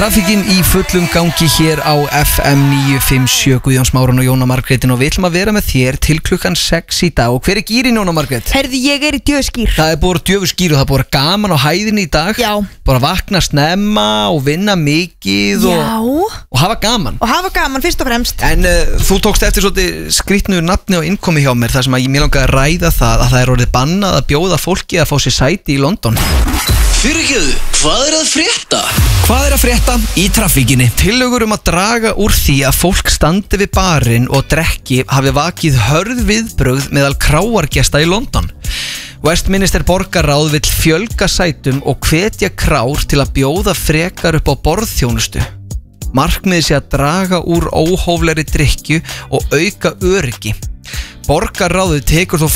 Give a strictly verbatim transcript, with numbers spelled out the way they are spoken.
Traffíkin í fullum gangi hér á F M níu fimm sjö, Guðjón Smárun og Jóna Margrétin, og við ætlum að vera með þér til klukkan sex í dag. Og hver er gýrin, Jóna Margrét? Herði, ég er í djöfuskýr. Það er búið djöfuskýr og það er búið gaman á hæðinni í dag. Já. Búið að vakna snemma og vinna mikið og, Já. og hafa gaman. Og hafa gaman fyrst og fremst. En uh, þú tókst eftir svolítið skrýtnu nafni og innkomi hjá mér, þar sem að ég mér langaði að ræða það að það er orðið bannað að bjóða fólki að fá sér sæti í London. Fyrirgefðu, hvað er að frétta? Hvað er að frétta í traffíkinni? Tillögur um að draga úr því að fólk standi við barinn og drekki hafi vakið hörð viðbrögð meðal kráargesta í London. Westminster borgarráð vill fjölga sætum og hvetja krár til að bjóða frekar upp á borðþjónustu. Markmiðið sé að draga úr óhóflegri drykkju og auka öryggi. Borgarráðið tekur þó